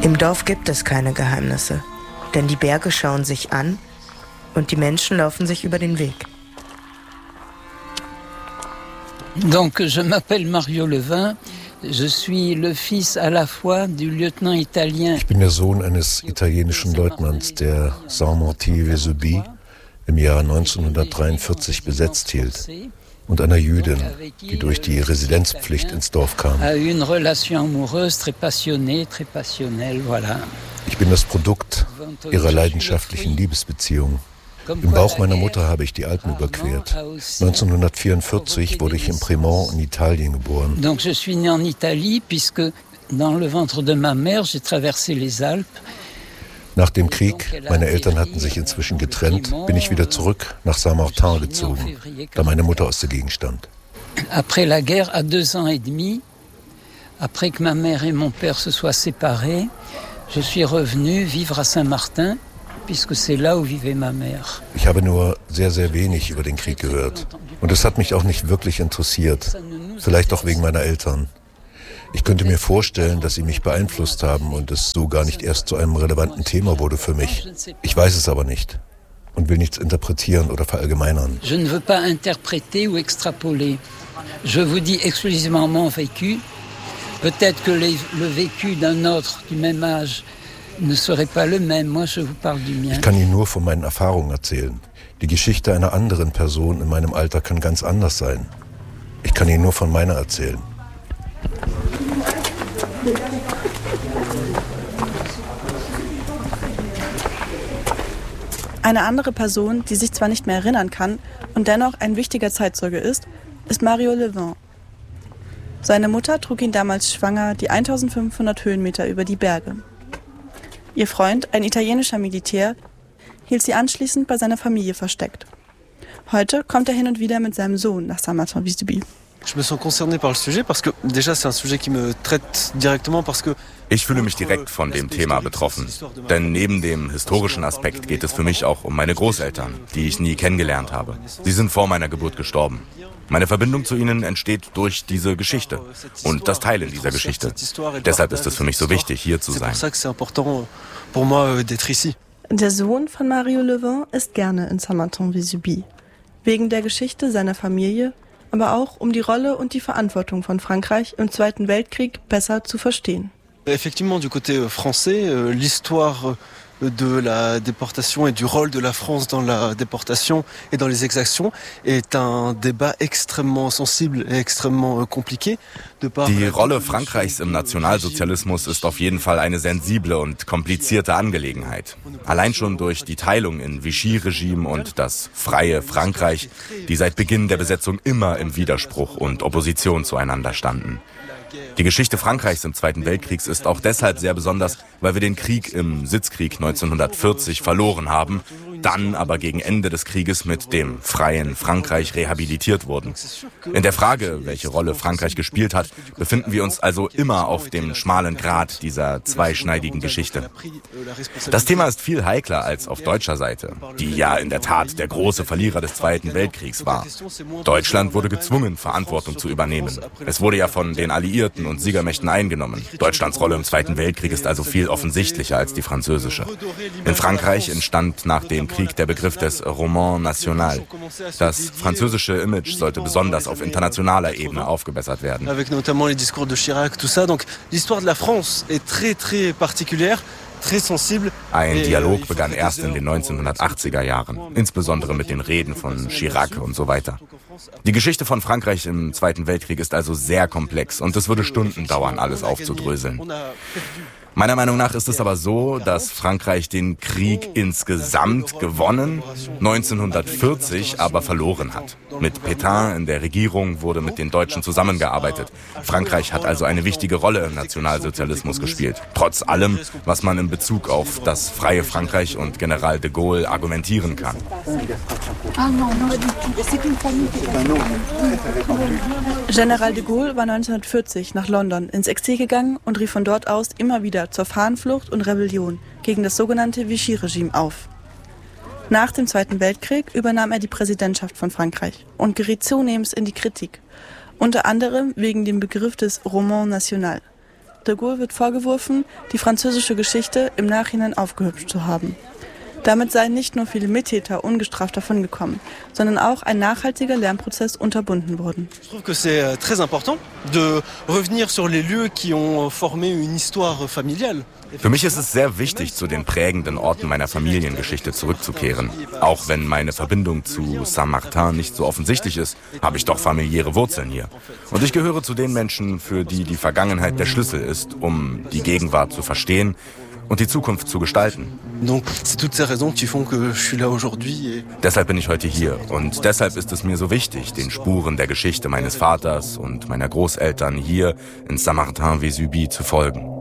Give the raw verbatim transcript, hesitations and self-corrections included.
Im Dorf gibt es keine Geheimnisse, denn die Berge schauen sich an und die Menschen laufen sich über den Weg. Donc, je m'appelle Mario Levin. Je suis le fils à la fois du lieutenant italien. Ich bin der Sohn eines italienischen Leutnants, der Saint-Martin-Vésubie im Jahr neunzehnhundertdreiundvierzig besetzt hielt, und einer Jüdin, die durch die Residenzpflicht ins Dorf kam. Ich bin das Produkt ihrer leidenschaftlichen Liebesbeziehung. Im Bauch meiner Mutter habe ich die Alpen überquert. neunzehnhundertvierundvierzig wurde ich in Prémont in Italien geboren. Donc je suis né en Italie puisque dans le ventre de ma mère j'ai traversé les Alpes. Nach dem Krieg, meine Eltern hatten sich inzwischen getrennt, bin ich wieder zurück nach Saint-Martin gezogen, da meine Mutter aus der Gegend stammt. Après la guerre, à deux ans et demi, après que ma mère et mon père se soient séparés, je suis revenu vivre à Saint-Martin, puisque c'est là où vivait ma mère. Ich habe nur sehr, sehr wenig über den Krieg gehört. Und es hat mich auch nicht wirklich interessiert. Vielleicht auch wegen meiner Eltern. Ich könnte mir vorstellen, dass sie mich beeinflusst haben und es so gar nicht erst zu einem relevanten Thema wurde für mich. Ich weiß es aber nicht und will nichts interpretieren oder verallgemeinern. Je ne veux pas interpréter ou extrapoler. Je vous dis exclusivement mon vécu. Peut-être que les, le vécu d'un autre du même âge ne serait pas le même. Moi, je vous parle du mien. Ich kann Ihnen nur von meinen Erfahrungen erzählen. Die Geschichte einer anderen Person in meinem Alter kann ganz anders sein. Ich kann Ihnen nur von meiner erzählen. Eine andere Person, die sich zwar nicht mehr erinnern kann und dennoch ein wichtiger Zeitzeuge ist, ist Mario Levin. Seine Mutter trug ihn damals schwanger die eintausendfünfhundert Höhenmeter über die Berge. Ihr Freund, ein italienischer Militär, hielt sie anschließend bei seiner Familie versteckt. Heute kommt er hin und wieder mit seinem Sohn nach Saint-Martin-Vésubie. Je me sens concerné par le sujet parce que déjà c'est un sujet qui me traite directement parce que Ich fühle mich direkt von dem Thema betroffen, denn neben dem historischen Aspekt geht es für mich auch um meine Großeltern, die ich nie kennengelernt habe. Sie sind vor meiner Geburt gestorben. Meine Verbindung zu ihnen entsteht durch diese Geschichte und das Teilen dieser Geschichte. Deshalb ist es für mich so wichtig, hier zu sein. Der Sohn von Mario Levin ist gerne in Saint-Martin-Vésubie, wegen der Geschichte seiner Familie, aber auch um die Rolle und die Verantwortung von Frankreich im Zweiten Weltkrieg besser zu verstehen. Effectivement, du côté français, l'histoire de la déportation et du rôle de la France dans la déportation et dans les exactions est un débat extrêmement sensible et extrêmement compliqué. Die Rolle Frankreichs im Nationalsozialismus ist auf jeden Fall eine sensible und komplizierte Angelegenheit. Allein schon durch die Teilung in Vichy-Regime und das freie Frankreich, die seit Beginn der Besetzung immer im Widerspruch und Opposition zueinander standen. Die Geschichte Frankreichs im Zweiten Weltkrieg ist auch deshalb sehr besonders, weil wir den Krieg im Sitzkrieg neunzehnhundertvierzig verloren haben, dann aber gegen Ende des Krieges mit dem freien Frankreich rehabilitiert wurden. In der Frage, welche Rolle Frankreich gespielt hat, befinden wir uns also immer auf dem schmalen Grat dieser zweischneidigen Geschichte. Das Thema ist viel heikler als auf deutscher Seite, die ja in der Tat der große Verlierer des Zweiten Weltkriegs war. Deutschland wurde gezwungen, Verantwortung zu übernehmen. Es wurde ja von den Alliierten und Siegermächten eingenommen. Deutschlands Rolle im Zweiten Weltkrieg ist also viel offensichtlicher als die französische. In Frankreich entstand nach dem Krieg der Begriff des Roman National. Das französische Image sollte besonders auf internationaler Ebene aufgebessert werden. Avec notamment les discours de Chirac, tout ça. Donc l'histoire de la France est très très particulière. Ein Dialog begann erst in den neunzehnhundertachtziger Jahren, insbesondere mit den Reden von Chirac und so weiter. Die Geschichte von Frankreich im Zweiten Weltkrieg ist also sehr komplex und es würde Stunden dauern, alles aufzudröseln. Meiner Meinung nach ist es aber so, dass Frankreich den Krieg insgesamt gewonnen, neunzehnhundertvierzig aber verloren hat. Mit Pétain in der Regierung wurde mit den Deutschen zusammengearbeitet. Frankreich hat also eine wichtige Rolle im Nationalsozialismus gespielt. Trotz allem, was man in Bezug auf das freie Frankreich und General de Gaulle argumentieren kann. General de Gaulle war neunzehnhundertvierzig nach London ins Exil gegangen und rief von dort aus immer wieder zur Fahnenflucht und Rebellion gegen das sogenannte Vichy-Regime auf. Nach dem Zweiten Weltkrieg übernahm er die Präsidentschaft von Frankreich und geriet zunehmend in die Kritik, unter anderem wegen dem Begriff des Roman National. De Gaulle wird vorgeworfen, die französische Geschichte im Nachhinein aufgehübscht zu haben. Damit seien nicht nur viele Mittäter ungestraft davongekommen, sondern auch ein nachhaltiger Lernprozess unterbunden worden. Ich trouve que c'est très important de revenir sur les lieux qui ont formé une histoire familiale. Für mich ist es sehr wichtig, zu den prägenden Orten meiner Familiengeschichte zurückzukehren. Auch wenn meine Verbindung zu Saint-Martin nicht so offensichtlich ist, habe ich doch familiäre Wurzeln hier. Und ich gehöre zu den Menschen, für die die Vergangenheit der Schlüssel ist, um die Gegenwart zu verstehen und die Zukunft zu gestalten. Donc, c'est toutes ces raisons qui font que je suis là aujourd'hui. Et deshalb bin ich heute hier und deshalb ist es mir so wichtig, den Spuren der Geschichte meines Vaters und meiner Großeltern hier in Saint-Martin-Vésubie zu folgen.